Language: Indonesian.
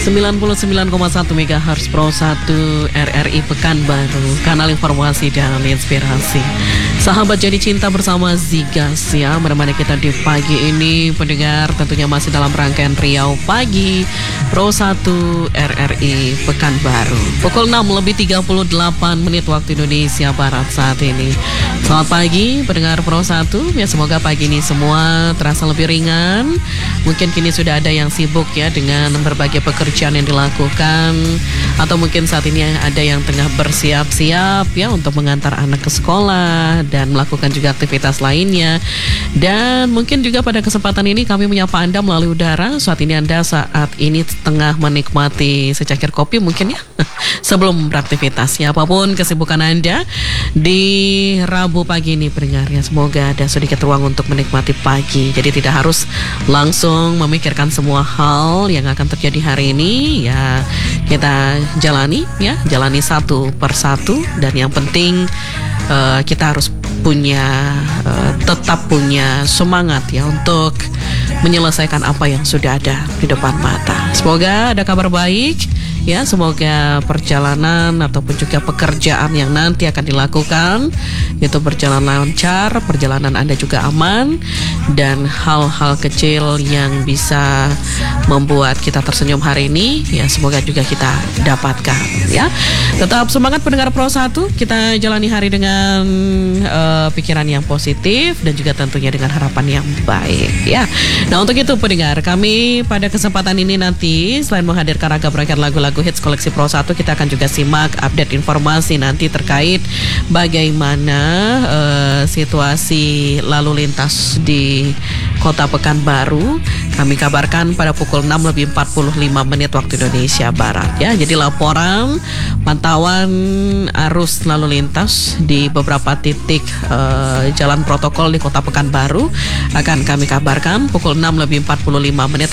99,1 MHz Pro 1 RRI Pekanbaru, kanal informasi dan inspirasi. Sahabat jadi cinta bersama Zigas ya, menemani kita di pagi ini pendengar, tentunya masih dalam rangkaian Riau Pagi Pro 1 RRI Pekanbaru. Pukul 6:38 waktu Indonesia Barat saat ini. Selamat pagi pendengar Pro 1 ya, semoga pagi ini semua terasa lebih ringan. Mungkin kini sudah ada yang sibuk ya dengan berbagai pekerjaan yang dilakukan, atau mungkin saat ini ada yang tengah bersiap-siap ya untuk mengantar anak ke sekolah dan melakukan juga aktivitas lainnya. Dan mungkin juga pada kesempatan ini kami menyapa Anda melalui udara. Saat ini Anda saat ini tengah menikmati secangkir kopi mungkin ya sebelum beraktivitas ya, apapun kesibukan Anda di Rabu pagi ini pendengar ya, semoga ada sedikit ruang untuk menikmati pagi. Jadi tidak harus langsung memikirkan semua hal yang akan terjadi hari ini ya, kita jalani ya, jalani satu persatu. Dan yang penting kita harus tetap punya semangat ya untuk menyelesaikan apa yang sudah ada di depan mata. Semoga ada kabar baik ya, semoga perjalanan ataupun juga pekerjaan yang nanti akan dilakukan itu berjalan lancar, perjalanan Anda juga aman, dan hal-hal kecil yang bisa membuat kita tersenyum hari ini ya, semoga juga kita dapatkan ya. Tetap semangat pendengar Pro 1, kita jalani hari dengan pikiran yang positif dan juga tentunya dengan harapan yang baik ya. Nah, untuk itu pendengar, kami pada kesempatan ini nanti selain menghadirkan ragam lagu-lagu hits koleksi Pro 1, kita akan juga simak update informasi nanti terkait bagaimana situasi lalu lintas di Kota Pekanbaru. Kami kabarkan pada pukul 6:45 waktu Indonesia Barat ya. Jadi laporan pantauan arus lalu lintas di beberapa titik jalan protokol di Kota Pekanbaru akan kami kabarkan pukul 6:45